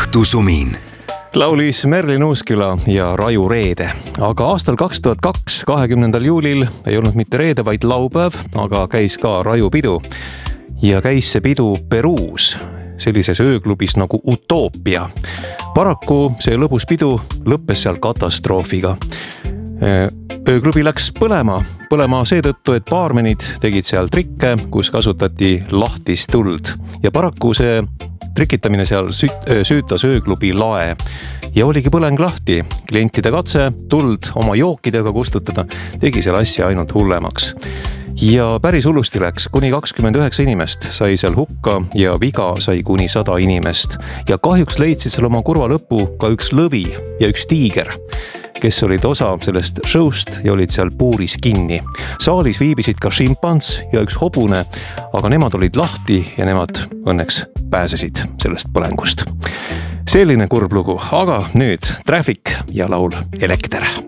õhtusumin. Laulis Merlin Uusküla ja Raju Reede. Aga aastal 2002, 20. juulil ei olnud mitte reede, vaid laupäev, aga käis ka Raju pidu. Ja käis see pidu Peruus, sellises ööklubis nagu Utoopia. Paraku see lõbus pidu lõppes seal katastroofiga. Ööklubi läks põlema seetõttu, et baarmenid tegid seal trikke, kus kasutati lahtist tuld. Ja paraku see trikitamine seal süütas ööklubi lae ja oligi põleng lahti. Klientide katse tuld oma jookidega kustutada tegi selle asja ainult hullemaks. Ja päris hullusti läks, kuni 29 inimest sai seal hukka ja viga sai kuni 100 inimest. Ja kahjuks leidsid seal oma kurva lõpu ka üks lõvi ja üks tiiger, kes olid osa sellest showst ja olid seal puuris kinni. Saalis viibisid ka šimpans ja üks hobune, aga nemad olid lahti ja nemad õnneks pääsesid sellest põlengust. Selline kurb lugu, aga nüüd Traffic ja laul Elekter.